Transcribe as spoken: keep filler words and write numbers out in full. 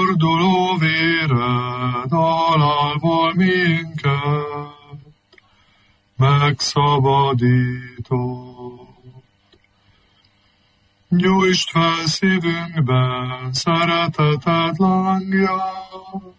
forduló véred halálból minket megszabadított. Gyújtsd fel szívünkben szereteted lángját,